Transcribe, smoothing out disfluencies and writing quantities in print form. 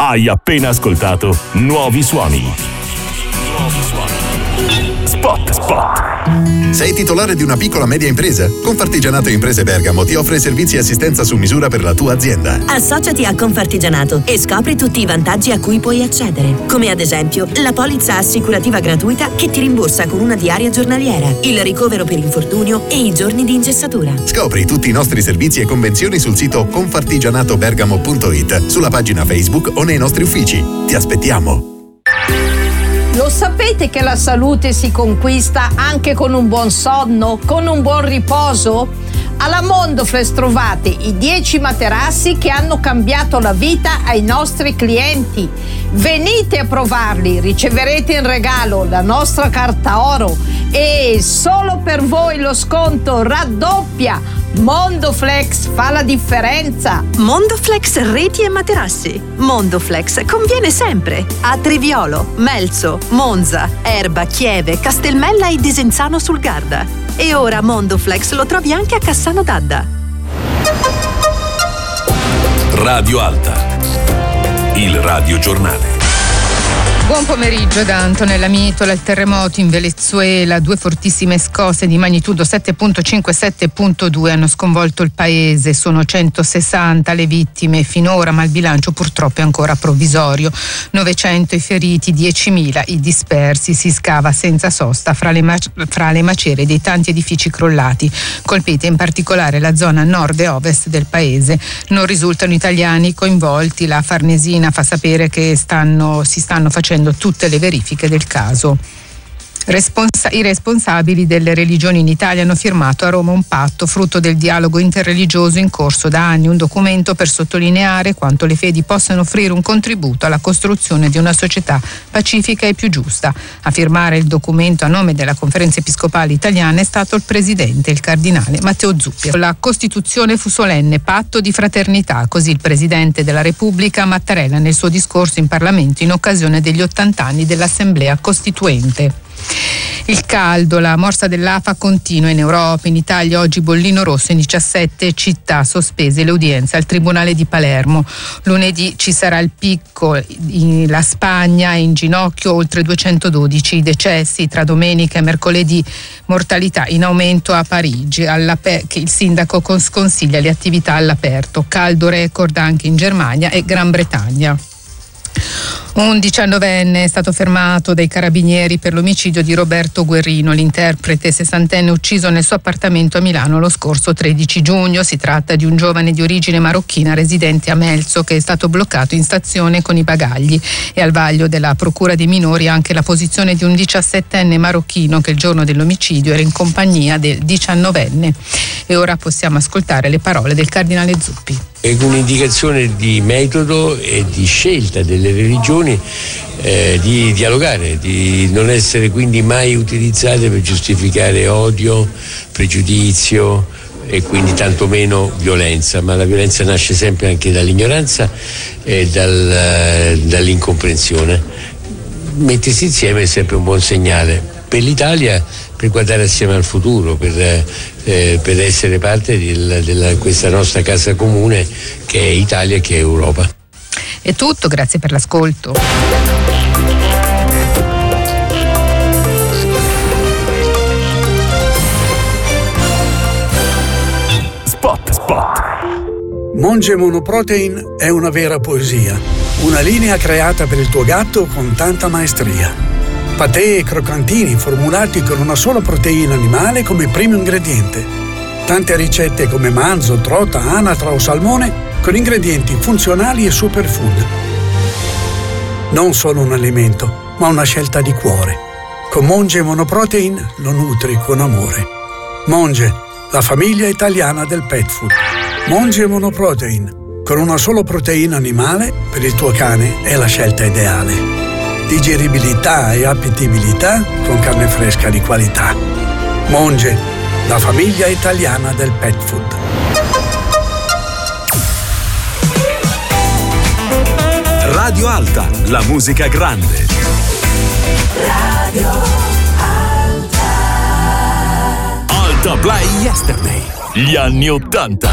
Hai appena ascoltato Nuovi Suoni. Spot. Sei titolare di una piccola media impresa? Confartigianato Imprese Bergamo ti offre servizi e assistenza su misura per la tua azienda. Associati a Confartigianato e scopri tutti i vantaggi a cui puoi accedere, come ad esempio la polizza assicurativa gratuita che ti rimborsa con una diaria giornaliera, il ricovero per infortunio e i giorni di ingessatura. Scopri tutti i nostri servizi e convenzioni sul sito confartigianatobergamo.it, sulla pagina Facebook o nei nostri uffici. Ti aspettiamo! Lo sapete che la salute si conquista anche con un buon sonno, con un buon riposo? Alla Mondoflex trovate i 10 materassi che hanno cambiato la vita ai nostri clienti. Venite a provarli, riceverete in regalo la nostra carta oro e solo per voi lo sconto raddoppia. Mondoflex fa la differenza. Mondoflex reti e materassi. Mondoflex conviene sempre a Triviolo, Melzo, Monza, Erba, Chieve, Castelmella e Desenzano sul Garda. E ora Mondoflex lo trovi anche a Cassano d'Adda. Radio Alta, il radiogiornale. Buon pomeriggio da Antonella Mitola. Il terremoto in Venezuela, 2 fortissime scosse di magnitudo 7.5 e 7.2 hanno sconvolto il paese. Sono 160 le vittime finora, ma il bilancio purtroppo è ancora provvisorio. 900 i feriti, 10.000 i dispersi. Si scava senza sosta fra le macerie dei tanti edifici crollati. Colpite in particolare la zona nord e ovest del paese. Non risultano italiani coinvolti. La Farnesina fa sapere che si stanno facendo tutte le verifiche del caso. I responsabili delle religioni in Italia hanno firmato a Roma un patto frutto del dialogo interreligioso in corso da anni, un documento per sottolineare quanto le fedi possano offrire un contributo alla costruzione di una società pacifica e più giusta. A firmare il documento a nome della Conferenza Episcopale Italiana è stato il presidente, il cardinale Matteo Zuppi. La Costituzione fu solenne, patto di fraternità, così il presidente della Repubblica Mattarella nel suo discorso in Parlamento in occasione degli 80 anni dell'Assemblea Costituente. Il caldo, la morsa dell'afa continua in Europa. In Italia oggi bollino rosso in 17 città, sospese le udienze al Tribunale di Palermo. Lunedì ci sarà il picco, la Spagna è in ginocchio, oltre 212 i decessi tra domenica e mercoledì, mortalità in aumento a Parigi, che il sindaco sconsiglia le attività all'aperto. Caldo record anche in Germania e Gran Bretagna. Un 19enne è stato fermato dai carabinieri per l'omicidio di Roberto Guerrino, l'interprete 60enne ucciso nel suo appartamento a Milano lo scorso 13 giugno. Si tratta di un giovane di origine marocchina residente a Melzo che è stato bloccato in stazione con i bagagli. E al vaglio della Procura dei Minori anche la posizione di un 17enne marocchino che il giorno dell'omicidio era in compagnia del 19enne. E ora possiamo ascoltare le parole del cardinale Zuppi. È un'indicazione di metodo e di scelta delle religioni di dialogare, di non essere quindi mai utilizzate per giustificare odio, pregiudizio e quindi tantomeno violenza, ma la violenza nasce sempre anche dall'ignoranza e dall'incomprensione. Mettersi insieme è sempre un buon segnale per l'Italia, per guardare assieme al futuro, per essere parte di questa nostra casa comune che è Italia e che è Europa. È tutto, grazie per l'ascolto. Spot. Monge Monoprotein è una vera poesia, una linea creata per il tuo gatto con tanta maestria. Patè e croccantini formulati con una sola proteina animale come primo ingrediente. Tante ricette come manzo, trota, anatra o salmone con ingredienti funzionali e superfood. Non solo un alimento, ma una scelta di cuore. Con Monge Monoprotein lo nutri con amore. Monge, la famiglia italiana del pet food. Monge Monoprotein, con una sola proteina animale per il tuo cane è la scelta ideale. Digeribilità e appetibilità con carne fresca di qualità. Monge, la famiglia italiana del pet food. Radio Alta, la musica grande. Radio Alta. Alta Play Yesterday, gli anni '80.